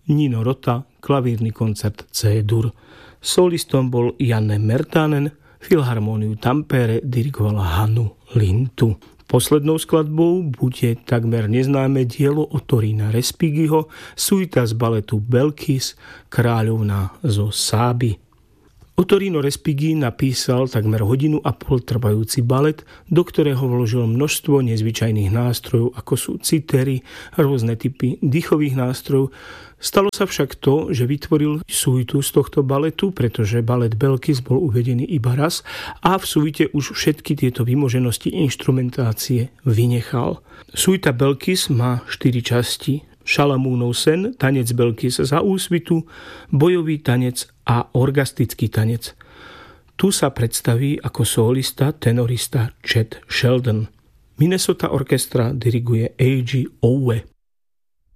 Nino Rota, klavírny koncert C-dur. Solistom bol Janne Mertanen, Filharmóniu Tampere dirigovala Hannu Lintu. Poslednou skladbou bude takmer neznáme dielo Ottorina Respighiho, suita z baletu Belkis, Kráľovná zo Sáby. Ottorino Respighi napísal takmer 1,5 hodiny trvajúci balet, do ktorého vložil množstvo nezvyčajných nástrojov, ako sú citery, rôzne typy dýchových nástrojov. Stalo sa však to, že vytvoril suitu z tohto baletu, pretože balet Belkis bol uvedený iba raz a v suite už všetky tieto vymoženosti inštrumentácie vynechal. Suita Belkis má 4 časti. Šalamúnov sen, tanec Belkis za úsvitu, bojový tanec a orgastický tanec. Tu sa predstaví ako solista tenorista Chet Sheldon. Minnesota Orchestra diriguje A.G. Owe.